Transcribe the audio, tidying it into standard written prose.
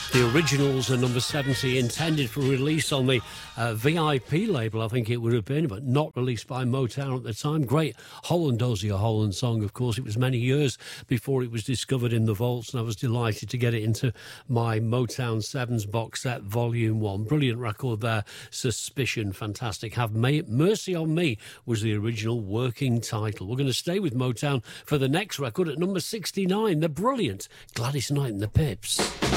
The originals are number 70, intended for release on the VIP label, I think it would have been, but not released by Motown at the time. Great Holland Dozier Holland song, of course. It was many years before it was discovered in the vaults, and I was delighted to get it into my Motown 7s box set, Volume 1. Brilliant record there. Suspicion, fantastic. Have Mercy on Me was the original working title. We're going to stay with Motown for the next record at number 69, the brilliant Gladys Knight and the Pips.